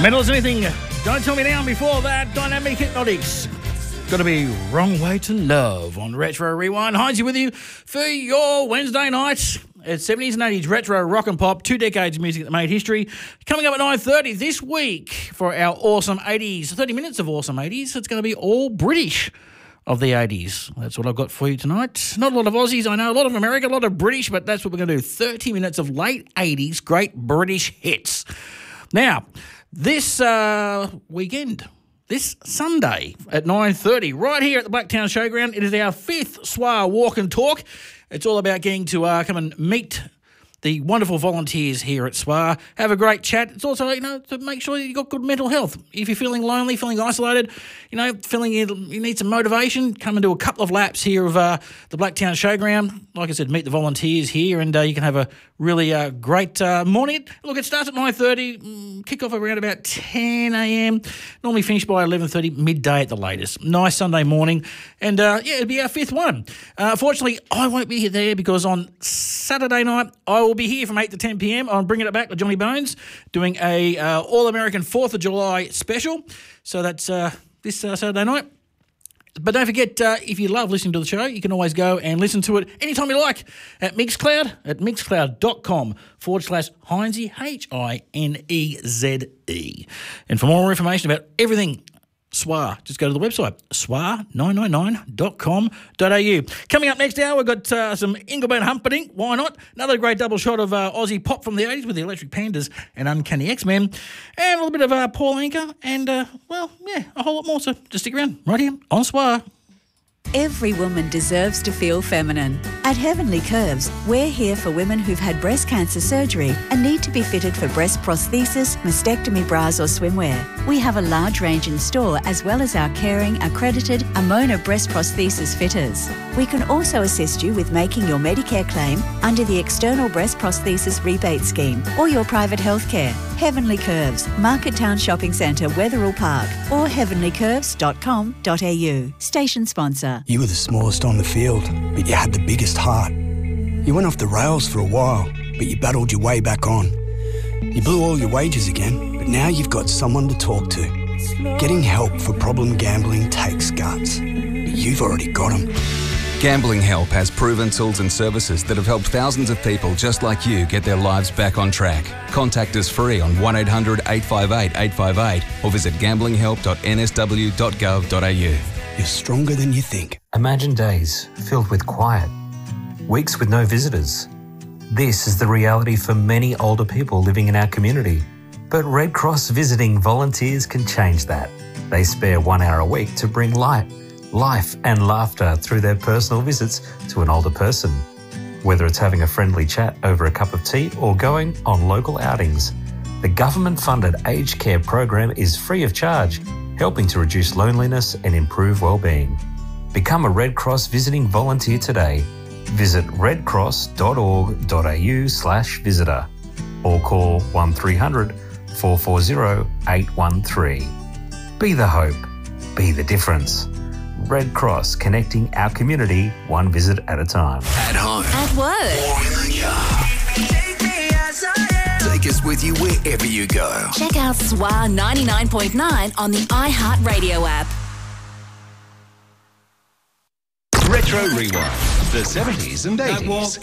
Metal as anything. Don't tell me now. Before that, Dynamic Hypnotics. Got to be Wrong Way to Love on Retro Rewind. Heinzie with you for your Wednesday nights. It's 70s and 80s retro rock and pop, 2 decades of music that made history. Coming up at 9:30 this week for our awesome 80s, 30 minutes of awesome 80s. It's going to be all British of the 80s. That's what I've got for you tonight. Not a lot of Aussies, I know, a lot of American, a lot of British, but that's what we're going to do. 30 minutes of late 80s great British hits. Now, this weekend, this Sunday at 9:30, right here at the Blacktown Showground, it is our 5th SWA Walk and Talk. It's all about getting to come and meet the wonderful volunteers here at SWA, have a great chat. It's also, to make sure that you've got good mental health. If you're feeling lonely, feeling isolated, feeling you need some motivation, come and do a couple of laps here of the Blacktown Showground. Like I said, meet the volunteers here and you can have a really great morning. Look, it starts at 9:30, kick off around about 10 a.m, normally finish by 11:30, midday at the latest. Nice Sunday morning. And, it'll be our 5th one. Fortunately, I won't be there because on Saturday night, I will be here from 8 to 10 p.m. I'm bringing it back with Johnny Bones, doing a All-American 4th of July special. So that's this Saturday night. But don't forget, if you love listening to the show, you can always go and listen to it anytime you like at Mixcloud, at mixcloud.com/Heinzie, Hineze. And for more information about everything SWA, just go to the website, swa999.com.au. Coming up next hour, we've got some Engelbert Humperdinck, why not? Another great double shot of Aussie pop from the 80s with the Electric Pandas and Uncanny X-Men. And a little bit of Paul Anka and, a whole lot more. So just stick around right here on SWA. Every woman deserves to feel feminine. At Heavenly Curves, we're here for women who've had breast cancer surgery and need to be fitted for breast prosthesis, mastectomy bras or swimwear. We have a large range in store as well as our caring, accredited Amona breast prosthesis fitters. We can also assist you with making your Medicare claim under the External Breast Prosthesis Rebate Scheme or your private healthcare. Heavenly Curves, Market Town Shopping Centre, Wetherill Park or heavenlycurves.com.au. Station sponsor. You were the smallest on the field, but you had the biggest heart. You went off the rails for a while, but you battled your way back on. You blew all your wages again, but now you've got someone to talk to. Getting help for problem gambling takes guts, but you've already got them. Gambling Help has proven tools and services that have helped thousands of people just like you get their lives back on track. Contact us free on 1800 858 858 or visit gamblinghelp.nsw.gov.au. You're stronger than you think. Imagine days filled with quiet, weeks with no visitors. This is the reality for many older people living in our community. But Red Cross visiting volunteers can change that. They spare 1 hour a week to bring light, life and laughter through their personal visits to an older person. Whether it's having a friendly chat over a cup of tea or going on local outings, the government-funded aged care program is free of charge, helping to reduce loneliness and improve well-being. Become a Red Cross visiting volunteer today. Visit redcross.org.au/visitor or call 1300 440 813. Be the hope. Be the difference. Red Cross, connecting our community one visit at a time. At home. At work. Or in the car. Take us with you wherever you go. Check out SWA 99.9 on the iHeartRadio app. Retro Rewind, the 70s and 80s.